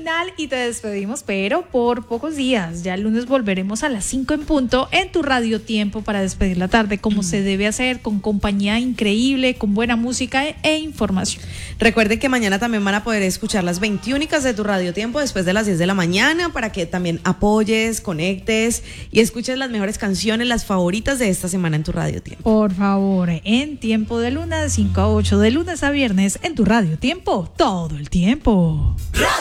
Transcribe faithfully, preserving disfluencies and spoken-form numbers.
final y te despedimos, pero por pocos días. Ya el lunes volveremos a las cinco en punto en tu Radio Tiempo para despedir la tarde como mm. se debe hacer, con compañía increíble, con buena música e, e información. Recuerden que mañana también van a poder escuchar las veintiúnicas de tu Radio Tiempo después de las diez de la mañana para que también apoyes, conectes y escuches las mejores canciones, las favoritas de esta semana en tu Radio Tiempo. Por favor, en Tiempo de Luna de cinco a ocho, de lunes a viernes en tu Radio Tiempo, todo el tiempo.